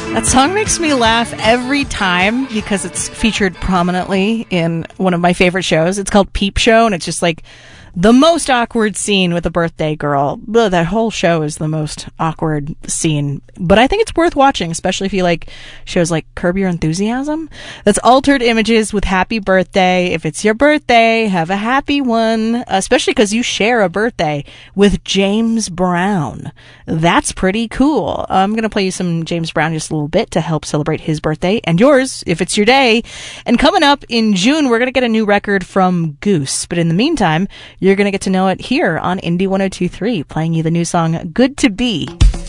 That song makes me laugh every time because it's featured prominently in one of my favorite shows. It's called Peep Show, and it's just like the most awkward scene with a birthday girl. Ugh, that whole show is the most awkward scene. But I think it's worth watching, especially if you like shows like Curb Your Enthusiasm. That's altered images with happy birthday. If it's your birthday, have a happy one. Especially because you share a birthday with James Brown. That's pretty cool. I'm going to play you some James Brown just a little bit to help celebrate his birthday and yours if it's your day. And coming up in June, we're going to get a new record from Goose. But in the meantime, you're going to get to know it here on Indie 102.3, playing you the new song, Good to Be.